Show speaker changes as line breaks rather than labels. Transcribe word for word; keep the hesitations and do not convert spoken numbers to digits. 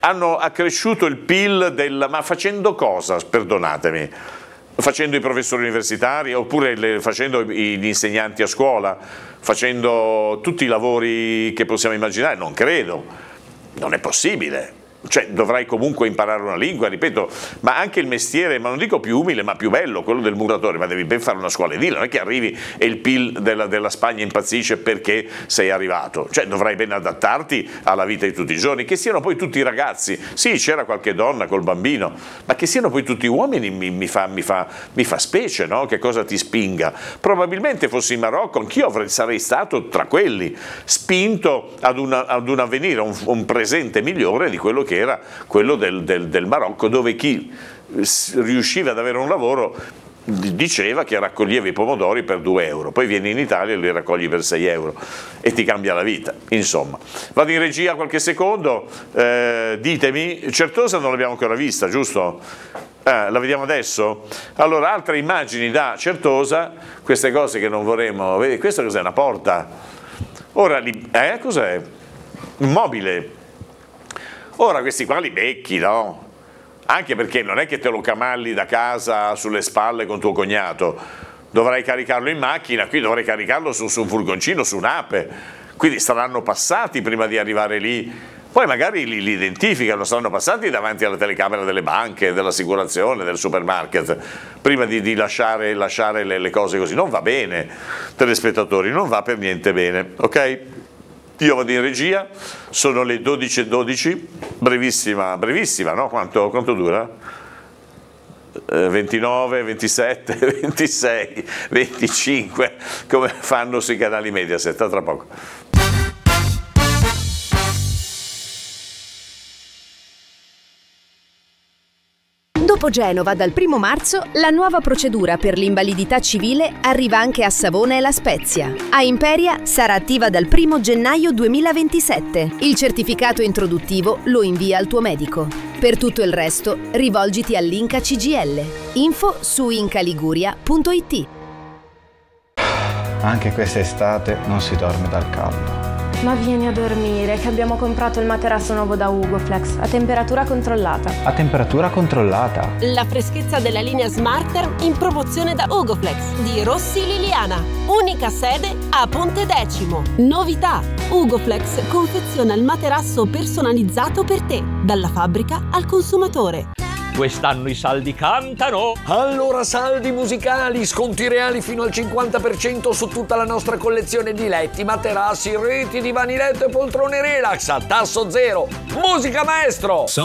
Hanno accresciuto il P I L del... ma facendo cosa, perdonatemi? Facendo i professori universitari oppure le, facendo gli insegnanti a scuola, facendo tutti i lavori che possiamo immaginare? Non credo, non è possibile. Cioè dovrai comunque imparare una lingua, ripeto, ma anche il mestiere, ma non dico più umile, ma più bello, quello del muratore, ma devi ben fare una scuola edile, non è che arrivi e il P I L della, della Spagna impazzisce perché sei arrivato, cioè dovrai ben adattarti alla vita di tutti i giorni, che siano poi tutti ragazzi, sì c'era qualche donna col bambino, ma che siano poi tutti uomini mi, mi, fa, mi, fa, mi fa specie, no? Che cosa ti spinga? Probabilmente fossi in Marocco, anch'io avrei, sarei stato tra quelli, spinto ad, una, ad un avvenire, un, un presente migliore di quello che che era quello del, del, del Marocco, dove chi riusciva ad avere un lavoro diceva che raccoglieva i pomodori per due euro, poi vieni in Italia e li raccogli per sei euro e ti cambia la vita. Insomma, vado in regia qualche secondo, eh, ditemi, Certosa non l'abbiamo ancora vista, giusto? Eh, la vediamo adesso? Allora, altre immagini da Certosa, queste cose che non vorremmo, vedi, questa cos'è, una porta? Ora, li, eh, cos'è? Un mobile. Ora questi qua li becchi, no? Anche perché non è che te lo camalli da casa sulle spalle con tuo cognato, dovrai caricarlo in macchina, qui dovrai caricarlo su, su un furgoncino, su un'ape, quindi saranno passati prima di arrivare lì, poi magari li, li identificano, saranno passati davanti alla telecamera delle banche, dell'assicurazione, del supermarket, prima di, di lasciare, lasciare le, le cose così. Non va bene, telespettatori, non va per niente bene, ok? Io vado in regia, sono le dodici e dodici, brevissima, brevissima, no? Quanto, quanto dura? Eh, ventinove, ventisette, ventisei, venticinque, come fanno sui canali Mediaset, a tra poco.
Dopo Genova, dal primo marzo, la nuova procedura per l'invalidità civile arriva anche a Savona e La Spezia. A Imperia sarà attiva dal primo gennaio duemilaventisette. Il certificato introduttivo lo invia al tuo medico. Per tutto il resto, rivolgiti all'Inca C G L. Info su incaliguria punto it.
Anche quest'estate non si dorme dal caldo.
Ma vieni a dormire, che abbiamo comprato il materasso nuovo da Ugoflex, a temperatura controllata.
A temperatura controllata?
La freschezza della linea Smarter in promozione da Ugoflex di Rossi Liliana. Unica sede a Ponte Decimo. Novità: Ugoflex confeziona il materasso personalizzato per te, dalla fabbrica al consumatore.
Quest'anno i saldi cantano!
Allora saldi musicali, sconti reali fino al cinquanta per cento su tutta la nostra collezione di letti, materassi, reti, divani letto e poltrone relax a tasso zero. Musica maestro!